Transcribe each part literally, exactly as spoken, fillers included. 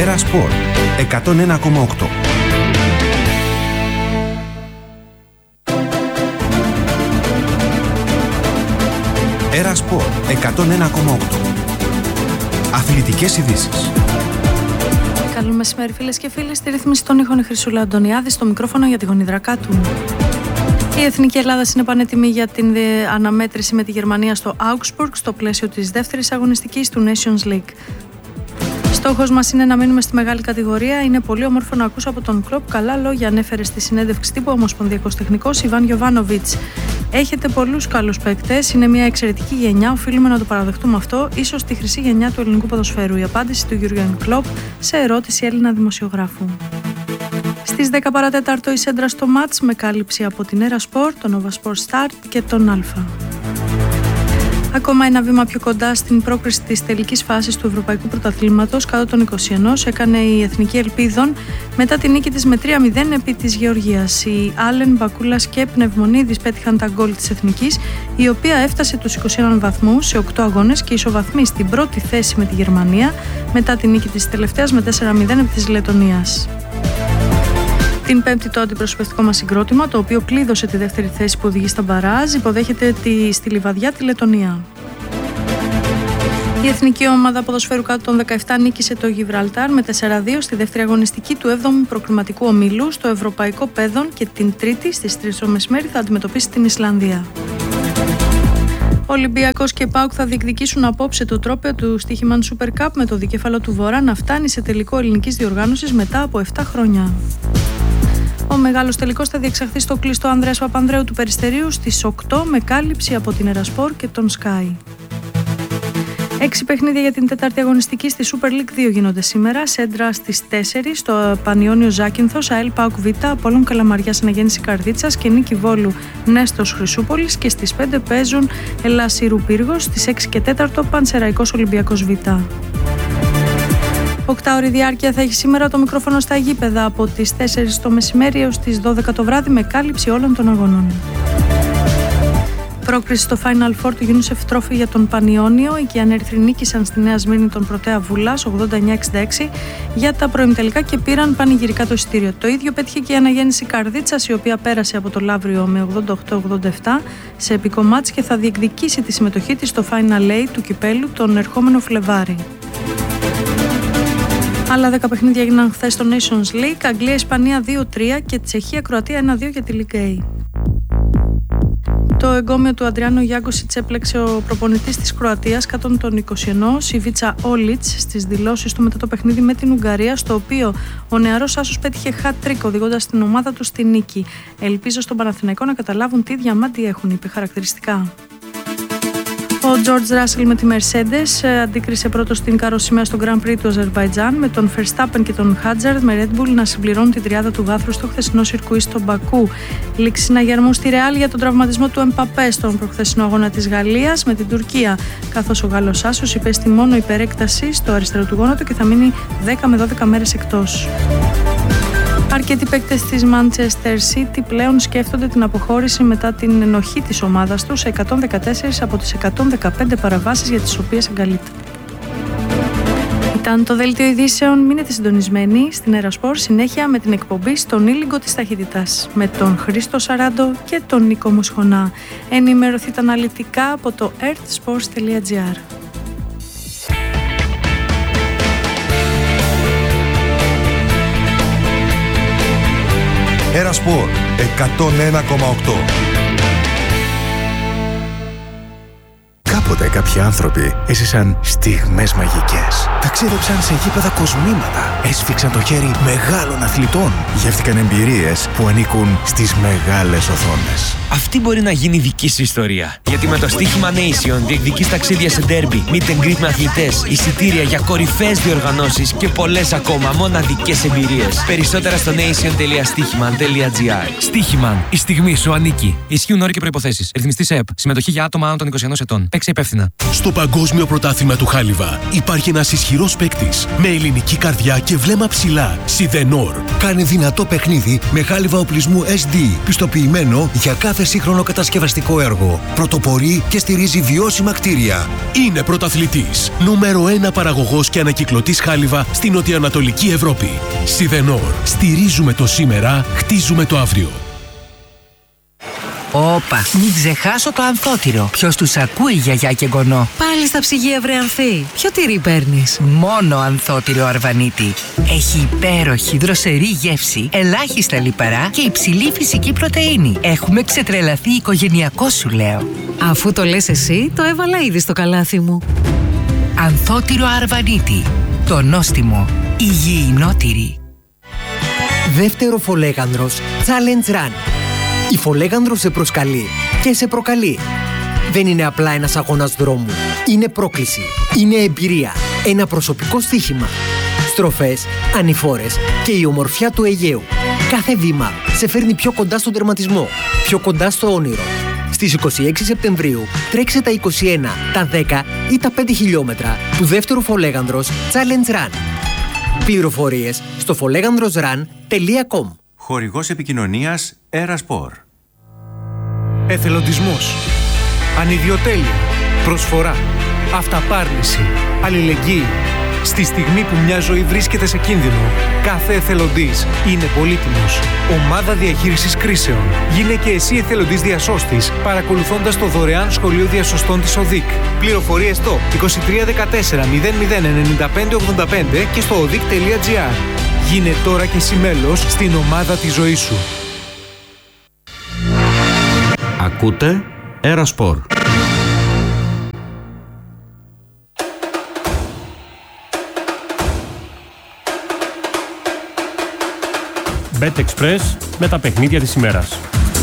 Era Sport εκατόν ένα κόμμα οκτώ. Era Sport εκατόν ένα κόμμα οκτώ. Αθλητικές ειδήσεις. Καλό μεσημέρι, φίλες και φίλοι. Στη ρύθμιση των ήχων η Χρυσούλα Αντωνιάδη, στο μικρόφωνο για τη γονιδρακά του. Η Εθνική Ελλάδα είναι πανέτοιμη για την αναμέτρηση με τη Γερμανία στο Augsburg στο πλαίσιο της δεύτερης αγωνιστικής του Nations League. Στόχος μας είναι να μείνουμε στη μεγάλη κατηγορία. Είναι πολύ όμορφο να ακούσω από τον Κλοπ καλά λόγια, ανέφερε στη συνέντευξη τύπου ο ομοσπονδιακός τεχνικός Ιβάν Γιοβάνοβιτς. Έχετε πολλούς καλούς παίκτες, είναι μια εξαιρετική γενιά, οφείλουμε να το παραδεχτούμε αυτό, ίσως τη χρυσή γενιά του ελληνικού ποδοσφαίρου. Η απάντηση του Γιούργεν Κλοπ σε ερώτηση Έλληνα δημοσιογράφου. Στις δέκα παρά τέταρτο η σέντρα στο μάτς με κάλυψη από την Era Sport, τον Nova Sport Start και τον Αλφα. Ακόμα ένα βήμα πιο κοντά στην πρόκριση της τελικής φάσης του Ευρωπαϊκού Πρωταθλήματος κάτω των είκοσι ένα έκανε η Εθνική Ελπίδων μετά την νίκη της με τρία μηδέν επί της Γεωργίας. Οι Άλεν, Μπακούλας και Πνευμονίδης πέτυχαν τα γκολ της Εθνικής, η οποία έφτασε τους είκοσι ένα βαθμούς σε οκτώ αγώνες και ισοβαθμεί στην πρώτη θέση με τη Γερμανία μετά την νίκη της τελευταίας με τέσσερα μηδέν επί της Λετωνίας. Την Πέμπτη το αντιπροσωπευτικό μας συγκρότημα, το οποίο κλείδωσε τη δεύτερη θέση που οδηγεί στα μπαράζ, υποδέχεται τη, στη Λιβαδιά τη Λετωνία. Η εθνική ομάδα ποδοσφαίρου κάτω των δεκαεπτά νίκησε το Γιβραλτάρ με τέσσερα δύο στη δεύτερη αγωνιστική του έβδομου προκριματικού ομίλου στο Ευρωπαϊκό Πέδον και την Τρίτη στις τρεις το μεσημέρι θα αντιμετωπίσει την Ισλανδία. Ο Ολυμπιακός και ΠΑΟΚ θα διεκδικήσουν απόψε το τρόπαιο του στοίχημαν Super Cup με το δικέφαλο του Βορρά να φτάνει σε τελικό ελληνικής διοργάνωσης μετά από επτά χρόνια. Ο μεγάλος τελικός θα διεξαχθεί στο κλειστό Ανδρέας Παπανδρέου του Περιστερίου στις οκτώ με κάλυψη από την Era Sport και τον Sky. Έξι παιχνίδια για την τέταρτη αγωνιστική στη Super League δύο γίνονται σήμερα. Σέντρα στις τέσσερις στο Πανιόνιο Ζάκυνθος, ΑΕΛ ΠΑΟΚ Β, Απόλλων Καλαμαριάς Αναγέννηση Καρδίτσας και Νίκη Βόλου Νέστος Χρυσούπολης και στις πέντε παίζουν Ελλάς Ήρου Πύργος, στις έξι και τέταρτο Πανσεραϊκός Ολυμπιακός Β. Οκτάωρη διάρκεια θα έχει σήμερα το μικρόφωνο στα γήπεδα από τις τέσσερις το μεσημέρι έως τις δώδεκα το βράδυ με κάλυψη όλων των αγωνών. Πρόκριση στο Final Four του UNICEF Trophy για τον Πανιόνιο. Οι Κιανέρθροι νίκησαν στη Νέα Σμύρνη τον Πρωτέα Βουλάς ογδόντα εννιά εξήντα έξι για τα προημιτελικά και πήραν πανηγυρικά το εισιτήριο. Το ίδιο πέτυχε και η Αναγέννηση Καρδίτσας, η οποία πέρασε από το Λαύριο με ογδόντα οκτώ ογδόντα επτά σε επικό μάτς και θα διεκδικήσει τη συμμετοχή της στο Final A του κυπέλου τον ερχόμενο Φλεβάρι. Άλλα δέκα παιχνίδια έγιναν χθες στο Nations League. Αγγλία-Ισπανία δύο τρία και Τσεχία-Κροατία ένα δύο για τη Ligue A. Το εγκόμιο του Αντριάνο Γιάγκοσιτς έπλεξε ο προπονητής της Κροατίας κάτω των είκοσι ένα, Σιβίτσα Όλιτς, στις δηλώσεις του μετά το παιχνίδι με την Ουγγαρία, στο οποίο ο νεαρός άσος πέτυχε hat-trick οδηγώντας την ομάδα του στη νίκη. Ελπίζω στον Παναθηναϊκό να καταλάβουν τι διαμάντι έχουν, είπε χαρακτηριστικά. Ο Τζορτζ Ράσελ με τη Mercedes αντίκρισε πρώτο στην καροσημαία στο Grand Prix του Αζερβαϊτζάν, με τον Verstappen και τον Χάτζαρντ με Red Bull να συμπληρώνουν την τριάδα του βάθρου στο χθεσινό σιρκουί στο Μπακού. Λήξη συναγερμού στη Ρεάλ για τον τραυματισμό του Εμπαπέ στον προχθεσινό αγώνα της Γαλλίας με την Τουρκία, καθώς ο Γάλλος άσος υπέστη μόνο υπερέκταση στο αριστερό του γόνατο και θα μείνει δέκα με δώδεκα μέρες εκτός. Αρκετοί παίκτες της Manchester City πλέον σκέφτονται την αποχώρηση μετά την ενοχή της ομάδας τους σε εκατόν δεκατέσσερα από τις εκατόν δεκαπέντε παραβάσεις για τις οποίες εγκαλείται. Ήταν το δελτίο ειδήσεων. Μείνετε συντονισμένοι στην Era Sport, συνέχεια με την εκπομπή στον ήλιγκο της ταχύτητας με τον Χρήστο Σαράντο και τον Νίκο Μοσχονά. Ενημερωθείτε αναλυτικά από το earthsports τελεία gr. Era Sport εκατόν ένα κόμμα οκτώ. Κάποτε κάποιοι άνθρωποι έζησαν στιγμές μαγικές. Ταξίδεψαν σε γήπεδα κοσμήματα. Έσφιξαν το χέρι μεγάλων αθλητών. Γεύτηκαν εμπειρίες που ανήκουν στις μεγάλες οθόνες. Αυτή μπορεί να γίνει δική σου ιστορία. Γιατί με το στοίχημα Nation διεκδικείς ταξίδια σε ντέρμπι, meet and greet με αθλητές, εισιτήρια για κορυφαίες διοργανώσεις και πολλές ακόμα μοναδικές εμπειρίες. Περισσότερα στο nation τελεία στοίχημαν τελεία gr. Στοίχημαν. Η στιγμή σου ανήκει. Ισχύουν όροι και προϋποθέσεις. Ρυθμιστής ΕΕΠ. Συμμετοχή για άτομα άνω των είκοσι ενός ετών. Παίξε υπεύθυνα. Στο Παγκόσμιο Πρωτάθλημα του Χάλιβα υπάρχει ένας ισχυρός παίκτης με ελληνική καρδιά και βλέμμα ψηλά. Σιδενόρ. Κάνει δυνατό παιχνίδι με χάλιβα οπλισμού ες ντι, πιστοποιημένο για κάθε σύγχρονο κατασκευαστικό έργο. Πρωτοπορεί και στηρίζει βιώσιμα κτίρια. Είναι πρωταθλητής. Νούμερο ένα παραγωγός και ανακυκλωτής χάλιβα στην νοτιοανατολική Ευρώπη. Σιδενόρ. Στηρίζουμε το σήμερα, χτίζουμε το αύριο. Όπα, μην ξεχάσω το ανθότυρο. Ποιος τους ακούει, γιαγιά και γονό? Πάλι στα ψυγεία, βρε Ανθή. Ποιο τυρί παίρνεις? Μόνο ανθότυρο Αρβανίτη. Έχει υπέροχη δροσερή γεύση, ελάχιστα λιπαρά και υψηλή φυσική πρωτεΐνη. Έχουμε ξετρελαθεί οικογενειακό, σου λέω. Αφού το λες εσύ, το έβαλα ήδη στο καλάθι μου. Ανθότυρο Αρβανίτη. Το νόστιμο. Υγιεινότυρη. Δεύτερο Φολέγανδρος Challenge Run. Η Φολέγανδρος σε προσκαλεί και σε προκαλεί. Δεν είναι απλά ένας αγώνας δρόμου. Είναι πρόκληση. Είναι εμπειρία. Ένα προσωπικό στοίχημα. Στροφές, ανηφόρες και η ομορφιά του Αιγαίου. Κάθε βήμα σε φέρνει πιο κοντά στον τερματισμό. Πιο κοντά στο όνειρο. Στις είκοσι έξι Σεπτεμβρίου τρέξε τα είκοσι ένα, τα δέκα ή τα πέντε χιλιόμετρα του δεύτερου Φολέγανδρος Challenge Run. Πληροφορίες στο folegandrosrun τελεία com. Χορηγός επικοινωνίας Erasport. Εθελοντισμός, ανιδιοτέλεια, προσφορά, αυταπάρνηση, αλληλεγγύη. Στη στιγμή που μια ζωή βρίσκεται σε κίνδυνο, κάθε εθελοντής είναι πολύτιμος. Ομάδα διαχείρισης κρίσεων. Γίνε και εσύ εθελοντής διασώστης, παρακολουθώντας το δωρεάν σχολείο διασωστών της ΟΔΙΚ. Πληροφορίες στο είκοσι τρία δεκατέσσερα μηδέν μηδέν ενενήντα πέντε ογδόντα πέντε και στο οδικ τελεία τζι άρ. Γίνε τώρα και εσύ μέλος στην ομάδα της ζωής σου. Ακούτε Erasport. BetExpress με τα παιχνίδια της ημέρας.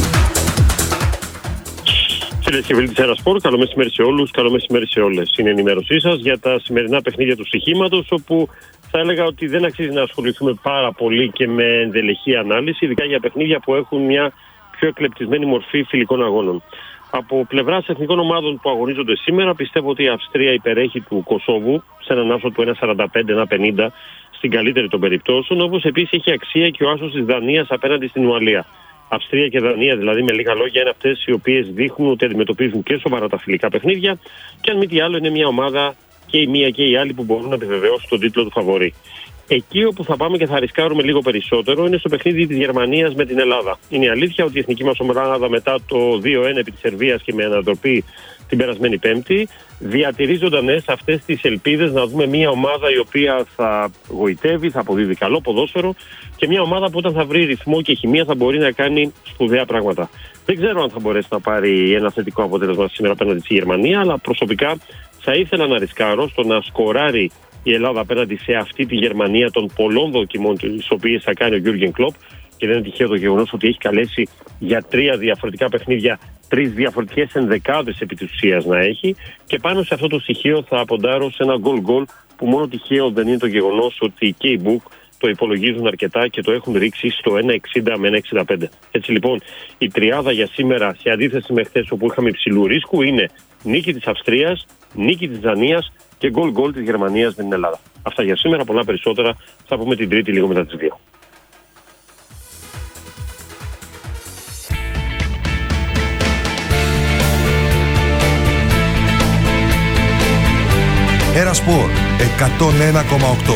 Φίλες και φίλοι της Erasport, καλό μεσημέρι σε όλους, καλό μεσημέρι σε όλες. Είναι η ενημέρωσή σας για τα σημερινά παιχνίδια του στοιχήματος, όπου θα έλεγα ότι δεν αξίζει να ασχοληθούμε πάρα πολύ και με ενδελεχή ανάλυση, ειδικά για παιχνίδια που έχουν μια πιο εκλεπτισμένη μορφή φιλικών αγώνων. Από πλευράς εθνικών ομάδων που αγωνίζονται σήμερα, πιστεύω ότι η Αυστρία υπερέχει του Κωσόβου σε έναν άσο του ένα σαράντα πέντε ένα πενήντα στην καλύτερη των περιπτώσεων, όπως επίσης έχει αξία και ο άσος της Δανίας απέναντι στην Ουαλία. Αυστρία και Δανία, δηλαδή, με λίγα λόγια, είναι αυτές οι οποίες δείχνουν ότι αντιμετωπίζουν και σοβαρά τα φιλικά παιχνίδια, και αν μη τι άλλο, είναι μια ομάδα και η μία και η άλλη που μπορούν να επιβεβαιώσουν τον τίτλο του φαβορί. Εκεί όπου θα πάμε και θα ρισκάρουμε λίγο περισσότερο είναι στο παιχνίδι της Γερμανίας με την Ελλάδα. Είναι η αλήθεια ότι η εθνική μας ομάδα, μετά το δύο ένα επί της Σερβίας και με ανατροπή την περασμένη Πέμπτη, διατηρεί ζωντανές αυτές τις ελπίδες να δούμε μια ομάδα η οποία θα γοητεύει, θα αποδίδει καλό ποδόσφαιρο και μια ομάδα που όταν θα βρει ρυθμό και χημεία θα μπορεί να κάνει σπουδαία πράγματα. Δεν ξέρω αν θα μπορέσει να πάρει ένα θετικό αποτέλεσμα σήμερα απέναντι στη Γερμανία, αλλά προσωπικά θα ήθελα να ρισκάρω στο να σκοράρει η Ελλάδα απέναντι σε αυτή τη Γερμανία των πολλών δοκιμών τις οποίες θα κάνει ο Γιούργεν Κλοπ, και δεν είναι τυχαίο το γεγονός ότι έχει καλέσει για τρία διαφορετικά παιχνίδια, τρεις διαφορετικές ενδεκάδες επί της ουσίας να έχει, και πάνω σε αυτό το στοιχείο θα αποντάρω σε ένα γκολ-γκολ που μόνο τυχαίο δεν είναι το γεγονός ότι και οι Book το υπολογίζουν αρκετά και το έχουν ρίξει στο ένα εξήντα με ένα εξήντα πέντε. Έτσι λοιπόν η τριάδα για σήμερα, σε αντίθεση με χθες όπου είχαμε υψηλού ρίσκου, είναι νίκη της Αυστρίας, νίκη της Δανίας και γκολ-γκολ της Γερμανίας με την Ελλάδα. Αυτά για σήμερα, πολλά περισσότερα θα πούμε την Τρίτη λίγο μετά τις δύο. Erasport εκατόν ένα κόμμα οκτώ.